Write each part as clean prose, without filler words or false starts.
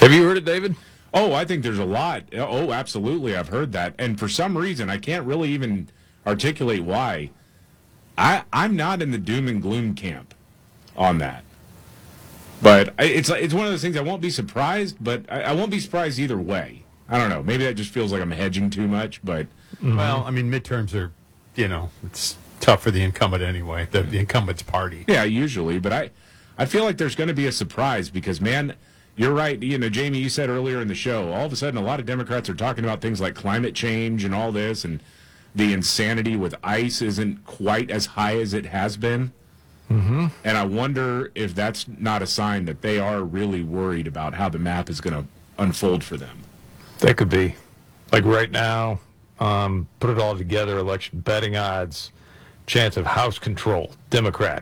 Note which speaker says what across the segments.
Speaker 1: Have you heard it, David?
Speaker 2: Oh, I think there's a lot. Oh, absolutely. I've heard that. And for some reason, I can't really even articulate why. I'm not in the doom and gloom camp on that. But it's one of those things I won't be surprised, but I won't be surprised either way. I don't know. Maybe that just feels like I'm hedging too much, but...
Speaker 3: Well, I mean, midterms are, it's tough for the incumbent anyway, the incumbent's party.
Speaker 2: Yeah, usually. But I feel like there's going to be a surprise because, man... You're right. Jamie, you said earlier in the show, all of a sudden a lot of Democrats are talking about things like climate change and all this, and the insanity with ICE isn't quite as high as it has been.
Speaker 1: Mm-hmm.
Speaker 2: And I wonder if that's not a sign that they are really worried about how the map is going to unfold for them.
Speaker 1: That could be. Like right now, put it all together, election betting odds, chance of House control, Democrat,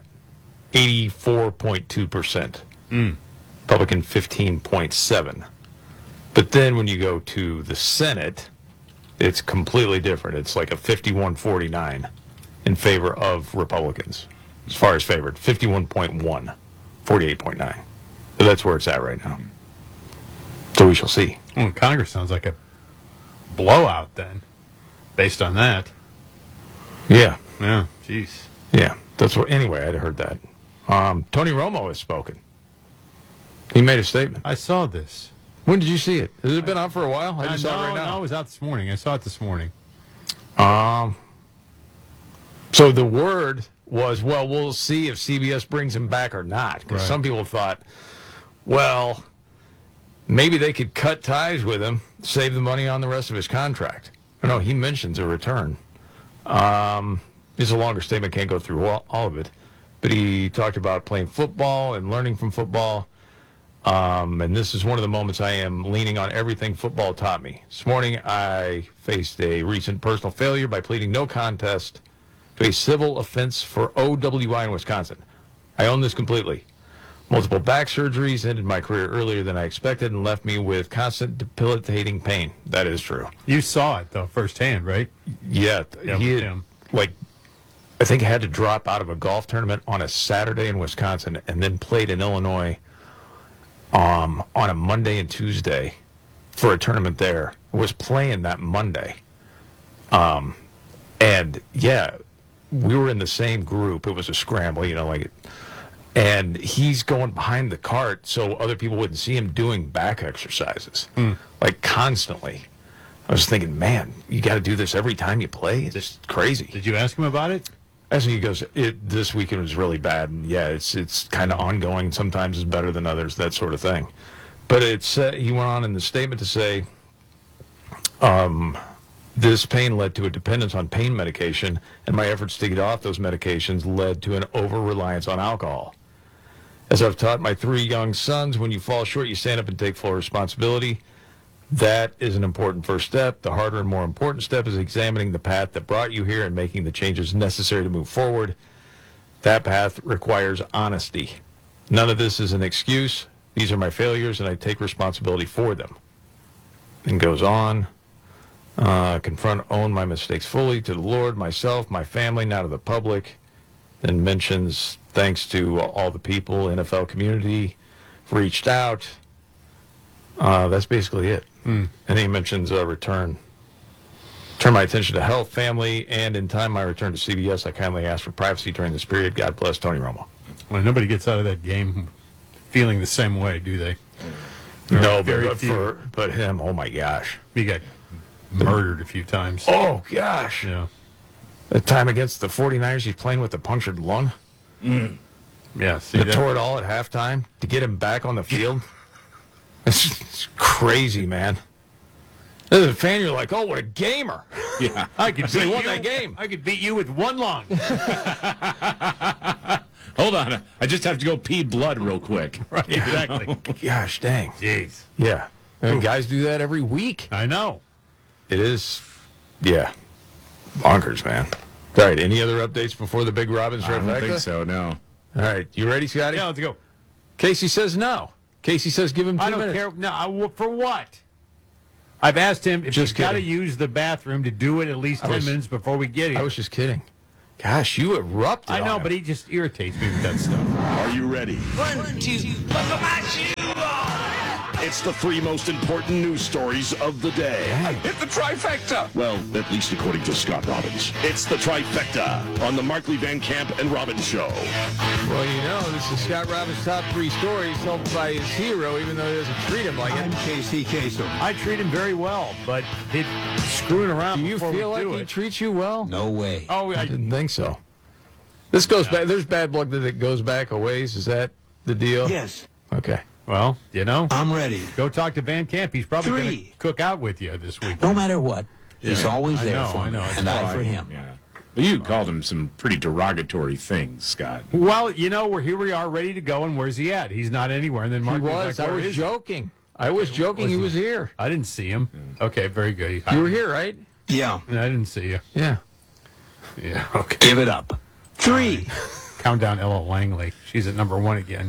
Speaker 1: 84.2%. Republican 15.7. But then when you go to the Senate, it's completely different. It's like a 51-49 in favor of Republicans. As far as favored, 51.1, 48.9. So that's where it's at right now. So we shall see.
Speaker 3: Well, Congress sounds like a blowout then, based on that.
Speaker 1: Yeah.
Speaker 3: Yeah, jeez.
Speaker 1: Yeah, that's what. Anyway, I'd heard that. Tony Romo has spoken. He made a statement.
Speaker 3: I saw this.
Speaker 1: When did you see it? Has it been out for a while? I just saw it right now.
Speaker 3: No, it was out this morning. I saw it this morning.
Speaker 1: So the word was, well, we'll see if CBS brings him back or not. Because some people thought, well, maybe they could cut ties with him, save the money on the rest of his contract. No, he mentions a return. It's a longer statement, can't go through all of it. But he talked about playing football and learning from football. And this is one of the moments I am leaning on everything football taught me. This morning, I faced a recent personal failure by pleading no contest to a civil offense for OWI in Wisconsin. I own this completely. Multiple back surgeries ended my career earlier than I expected and left me with constant debilitating pain. That is true.
Speaker 3: You saw it, though, firsthand, right?
Speaker 1: Yeah. He had, I think had to drop out of a golf tournament on a Saturday in Wisconsin and then played in Illinois on a Monday and Tuesday for a tournament there. Was playing that Monday. And, yeah, we were in the same group. It was a scramble, and he's going behind the cart so other people wouldn't see him doing back exercises, constantly. I was thinking, man, you got to do this every time you play? It's just crazy.
Speaker 3: Did you ask him about it?
Speaker 1: As he goes, this weekend was really bad. And yeah, it's kind of ongoing. Sometimes it's better than others, that sort of thing. But he went on in the statement to say, this pain led to a dependence on pain medication, and my efforts to get off those medications led to an over-reliance on alcohol. As I've taught my 3 young sons, when you fall short, you stand up and take full responsibility. That is an important first step. The harder and more important step is examining the path that brought you here and making the changes necessary to move forward. That path requires honesty. None of this is an excuse. These are my failures, and I take responsibility for them. And goes on. Own my mistakes fully to the Lord, myself, my family, now to the public. Then mentions thanks to all the people, NFL community, reached out. That's basically it. And then he mentions a return. Turn my attention to health, family, and in time my return to CBS. I kindly ask for privacy during this period. God bless Tony Romo.
Speaker 3: Well, nobody gets out of that game feeling the same way, do they?
Speaker 1: No, but him, oh my gosh.
Speaker 3: He got murdered a few times.
Speaker 1: Oh gosh.
Speaker 3: Yeah.
Speaker 1: The time against the 49ers, he's playing with a punctured lung.
Speaker 3: Yeah. See
Speaker 1: They tore it all at halftime to get him back on the field. It's crazy, man. As a fan, you're like, oh, what a gamer.
Speaker 2: Yeah.
Speaker 3: I could
Speaker 1: They won that game.
Speaker 3: I could beat you with one lung.
Speaker 2: Hold on. I just have to go pee blood real quick.
Speaker 3: Right, exactly.
Speaker 1: Gosh, dang.
Speaker 3: Jeez.
Speaker 1: Yeah. And guys do that every week.
Speaker 3: I know.
Speaker 1: It is, yeah, bonkers, man. All right, any other updates before the big Robin's trifecta?
Speaker 2: I don't think so, no.
Speaker 1: All right, you ready, Scotty?
Speaker 3: Yeah, let's go.
Speaker 1: Casey says no. Casey says give him 2 minutes.
Speaker 3: I don't care. No, for what? I've asked him if he's got to use the bathroom to do it at least 10 minutes before we get here.
Speaker 1: I was just kidding. Gosh, you erupted.
Speaker 3: I know,
Speaker 1: on him.
Speaker 3: but he just irritates me with that stuff.
Speaker 2: Are you ready?
Speaker 4: 1, 2, buckle my shoe on. It's the 3 most important news stories of the day. I hit the trifecta. Well, at least according to Scott Robbins. It's the trifecta on the Markley, Van Camp, and Robbins show.
Speaker 1: Well, you know, this is Scott Robbins' top 3 stories, helped by his hero, even though he doesn't treat him like
Speaker 5: I'm
Speaker 1: it.
Speaker 5: Casey Kasem.
Speaker 3: I treat him very well, but he's screwing around.
Speaker 1: Do you
Speaker 3: before
Speaker 1: feel
Speaker 3: we
Speaker 1: like
Speaker 3: do
Speaker 1: he
Speaker 3: it.
Speaker 1: treats you well?
Speaker 5: No way.
Speaker 3: Oh,
Speaker 1: I didn't think so. This goes back. There's bad blood that goes back a ways. Is that the deal?
Speaker 5: Yes.
Speaker 1: Okay.
Speaker 3: well, you know,
Speaker 5: I'm ready.
Speaker 3: go talk to Van Camp. He's probably going to
Speaker 5: 3.
Speaker 3: cook out with you this week.
Speaker 5: No matter what, he's always
Speaker 3: I
Speaker 5: there
Speaker 3: know,
Speaker 5: for
Speaker 3: I
Speaker 5: me,
Speaker 3: know. It's
Speaker 5: and I
Speaker 3: fine.
Speaker 5: for him.
Speaker 2: Yeah. Well, you called him some pretty derogatory things, Scott.
Speaker 3: Well, you know, here we are, ready to go, and where's he at? He's not anywhere. And then Mark
Speaker 1: He was.
Speaker 3: like,
Speaker 1: I
Speaker 3: "Where
Speaker 1: was
Speaker 3: is he?"
Speaker 1: joking. I was joking. He was here.
Speaker 3: I didn't see him. Okay, very good.
Speaker 1: You were here, right?
Speaker 5: Yeah.
Speaker 3: I didn't see you.
Speaker 1: Yeah.
Speaker 3: Yeah, okay.
Speaker 5: Give it up. 3.
Speaker 3: Count down Ella Langley. She's at number 1 again.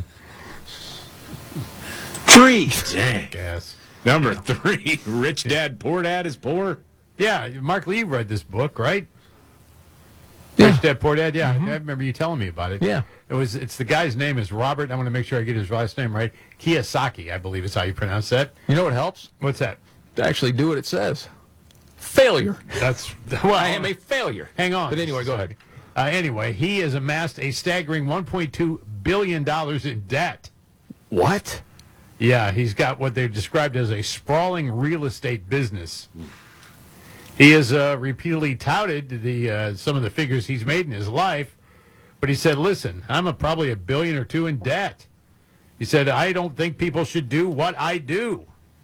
Speaker 5: 3.
Speaker 2: Dang.
Speaker 3: Guess.
Speaker 2: Number 3, Rich Dad, Poor Dad is Poor.
Speaker 3: Yeah, Mark Lee read this book, right?
Speaker 1: Yeah.
Speaker 3: Rich Dad, Poor Dad. Yeah, I remember you telling me about it.
Speaker 1: Yeah.
Speaker 3: It's the guy's name is Robert. I want to make sure I get his last name right. Kiyosaki, I believe is how you pronounce that.
Speaker 1: You know what helps?
Speaker 3: What's that?
Speaker 1: To actually do what it says. Failure.
Speaker 3: That's well,
Speaker 1: I am a failure.
Speaker 3: Hang on.
Speaker 1: But anyway, go ahead.
Speaker 3: Anyway, he has amassed a staggering $1.2 billion in debt.
Speaker 1: What?
Speaker 3: Yeah, he's got what they've described as a sprawling real estate business. He has repeatedly touted some of the figures he's made in his life, but he said, listen, I'm probably $1 billion or $2 billion in debt. He said, I don't think people should do what I do.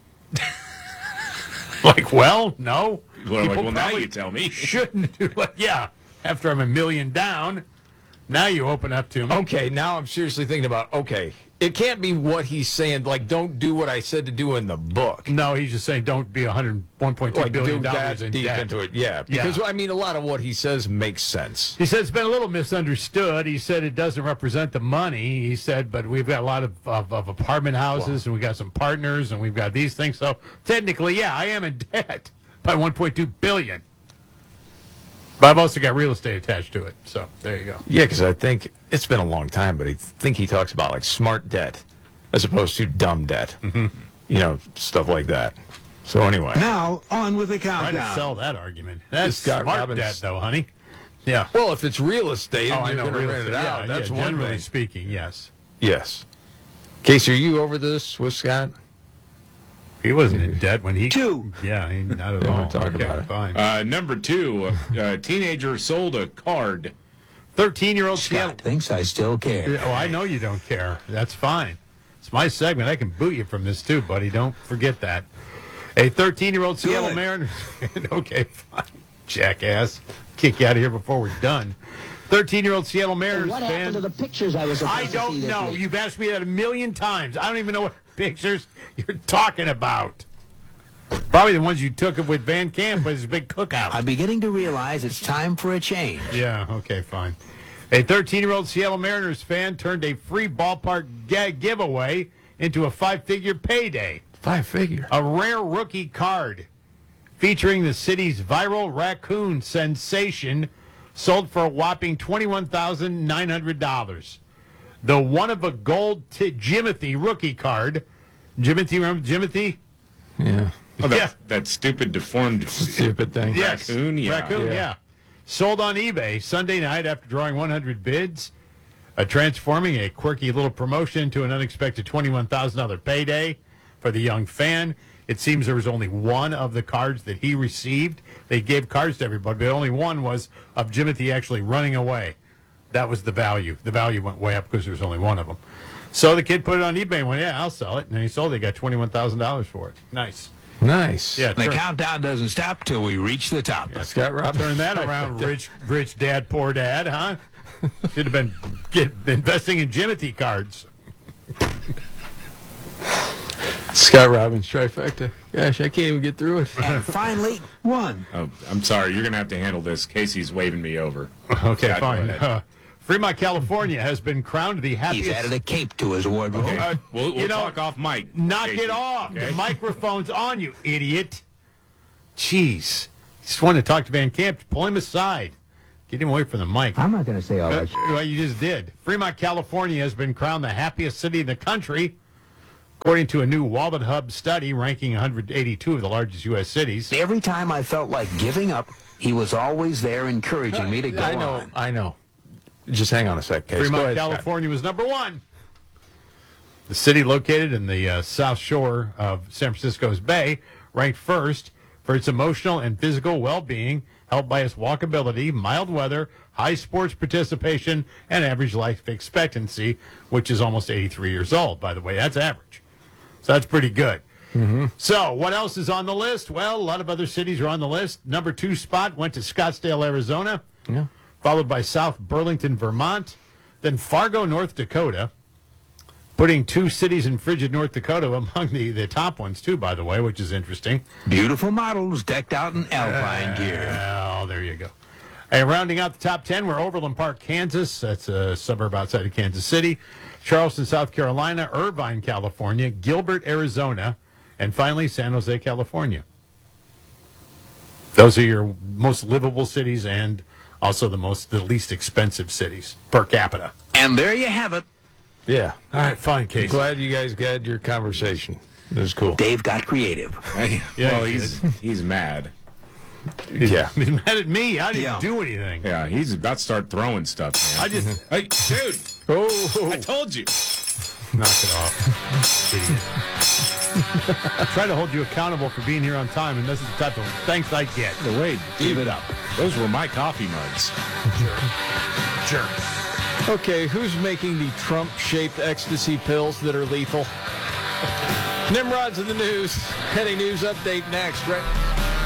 Speaker 3: Like, well, no.
Speaker 2: Well,
Speaker 3: People
Speaker 2: now
Speaker 3: probably
Speaker 2: you tell me.
Speaker 3: shouldn't do it. Yeah, after I'm $1 million down, now you open up to me.
Speaker 1: Okay, now I'm seriously thinking about, okay, it can't be what he's saying, like, don't do what I said to do in the book.
Speaker 3: No, he's just saying don't be $1.2
Speaker 1: Like,
Speaker 3: billion
Speaker 1: do that
Speaker 3: in
Speaker 1: deep
Speaker 3: debt.
Speaker 1: into it. Yeah, because, I mean, a lot of what he says makes sense.
Speaker 3: He said it's been a little misunderstood. He said it doesn't represent the money. He said, but we've got a lot of apartment houses, and we've got some partners, and we've got these things. So technically, yeah, I am in debt by $1.2 billion. But I've also got real estate attached to it. So there you go.
Speaker 1: Yeah, because I think it's been a long time, but I think he talks about, like, smart debt as opposed to dumb debt. Mm-hmm. You know, stuff like that. So anyway.
Speaker 5: Now, on with the
Speaker 3: Try to
Speaker 5: countdown.
Speaker 3: sell that argument. That's
Speaker 1: Scott
Speaker 3: smart
Speaker 1: Robbins-
Speaker 3: debt, though, honey. Yeah.
Speaker 1: Well, if it's real estate
Speaker 3: Oh,
Speaker 1: and
Speaker 3: I
Speaker 1: you're
Speaker 3: know.
Speaker 1: going to
Speaker 3: Real
Speaker 1: rent it
Speaker 3: estate.
Speaker 1: out,
Speaker 3: Yeah,
Speaker 1: that's
Speaker 3: yeah,
Speaker 1: one
Speaker 3: generally
Speaker 1: thing.
Speaker 3: speaking, yes.
Speaker 1: Yes. Casey, are you over this with Scott?
Speaker 3: He wasn't in debt when he...
Speaker 5: 2.
Speaker 3: Yeah, not at
Speaker 1: Don't
Speaker 3: all.
Speaker 1: talk
Speaker 3: Okay,
Speaker 1: about it.
Speaker 3: fine.
Speaker 2: Number 2, a teenager sold a card.
Speaker 3: 13-year-old Seattle...
Speaker 5: Scott thinks I still care.
Speaker 3: Oh, I know you don't care. That's fine. It's my segment. I can boot you from this, too, buddy. Don't forget that. A 13-year-old Seattle
Speaker 5: Good.
Speaker 3: Mariners... Okay, fine. Jackass. Kick you out of here before we're done. 13-year-old Seattle Mariners
Speaker 6: What
Speaker 3: fan...
Speaker 6: happened to the pictures I was supposed
Speaker 3: I
Speaker 6: to see
Speaker 3: don't
Speaker 6: this
Speaker 3: know.
Speaker 6: week?
Speaker 3: You've asked me that a million times. I don't even know what pictures you're talking about. Probably the ones you took with Van Camp with his big cookout.
Speaker 5: I'm beginning to realize it's time for a change.
Speaker 3: Yeah, okay, fine. A 13-year-old Seattle Mariners fan turned a free ballpark giveaway into a 5-figure payday.
Speaker 1: 5-figure.
Speaker 3: A rare rookie card featuring the city's viral raccoon sensation sold for a whopping $21,900. The one-of-a-gold Jimothy rookie card. Jimothy, remember Jimothy?
Speaker 1: Yeah.
Speaker 2: Oh,
Speaker 3: Yeah.
Speaker 2: that stupid, deformed
Speaker 1: Stupid thing.
Speaker 3: Yes.
Speaker 2: raccoon? Yeah.
Speaker 3: Raccoon, yeah. Sold on eBay Sunday night after drawing 100 bids, transforming a quirky little promotion to an unexpected $21,000 payday for the young fan. It seems there was only one of the cards that he received. They gave cards to everybody, but only one was of Jimothy actually running away. That was the value. The value went way up because there was only one of them. So the kid put it on eBay and went, yeah, I'll sell it. And he sold it. He got $21,000 for it. Nice.
Speaker 1: Nice.
Speaker 3: Yeah,
Speaker 5: The countdown doesn't stop till we reach the top.
Speaker 1: Scott Robbins.
Speaker 3: turn that around, rich dad, poor dad, huh? Should have been investing in Jimothy cards.
Speaker 1: Scott Robbins trifecta. Gosh, I can't even get through it.
Speaker 5: And finally, 1.
Speaker 2: Oh, I'm sorry. You're going to have to handle this. Casey's waving me over.
Speaker 3: Okay,
Speaker 2: Scott, go
Speaker 3: fine.
Speaker 2: ahead.
Speaker 3: Fremont, California has been crowned the
Speaker 5: He's
Speaker 3: happiest.
Speaker 5: added a cape to his wardrobe.
Speaker 2: Okay. We'll
Speaker 3: you know,
Speaker 2: talk off mic.
Speaker 3: Knock
Speaker 2: Casey.
Speaker 3: it off.
Speaker 2: Okay?
Speaker 3: The microphone's on, you idiot. Jeez. Just wanted to talk to Van Camp. Pull him aside. Get him away from the mic.
Speaker 6: I'm not going to say all that.
Speaker 3: Well, you just did. Fremont, California has been crowned the happiest city in the country, According to a new Wallet Hub study ranking 182 of the largest U.S. cities.
Speaker 5: Every time I felt like giving up, he was always there encouraging me to go on.
Speaker 1: I know. Just hang on a sec, Case. Go
Speaker 3: Fremont,
Speaker 1: ahead, Scott.
Speaker 3: California was number one. The city located in the south shore of San Francisco's Bay ranked first for its emotional and physical well-being, helped by its walkability, mild weather, high sports participation, and average life expectancy, which is almost 83 years old, by the way. That's average. So that's pretty good. So what else is on the list? Well, a lot of other cities are on the list. Number 2 spot went to Scottsdale, Arizona, followed by South Burlington, Vermont, then Fargo, North Dakota, putting 2 cities in frigid North Dakota among the top ones, too, by the way, which is interesting.
Speaker 5: Beautiful models decked out in alpine gear.
Speaker 3: Oh, there you go. And rounding out the top 10 were Overland Park, Kansas. That's a suburb outside of Kansas City. Charleston, South Carolina. Irvine, California. Gilbert, Arizona. And finally, San Jose, California. Those are your most livable cities and also the least expensive cities per capita.
Speaker 5: And there you have it.
Speaker 1: Yeah.
Speaker 3: All right, fine, Casey.
Speaker 1: Glad you guys got your conversation. It was cool.
Speaker 5: Dave got creative.
Speaker 3: Yeah,
Speaker 2: well,
Speaker 3: he
Speaker 2: he's mad.
Speaker 1: Yeah.
Speaker 3: He's mad at me. I didn't
Speaker 5: Yeah.
Speaker 3: do anything.
Speaker 2: Yeah, he's about to start throwing stuff, man.
Speaker 3: I just
Speaker 2: Hey, dude,
Speaker 1: Oh,
Speaker 2: I told you.
Speaker 3: knock it off. Idiot. I try to hold you accountable for being here on time, and this is the type of thanks I get.
Speaker 2: No, wait,
Speaker 5: Give it up.
Speaker 2: those were my coffee mugs.
Speaker 3: Sure.
Speaker 1: okay. Who's making the Trump-shaped ecstasy pills that are lethal? Nimrod's in the news. Heading news update next. Right.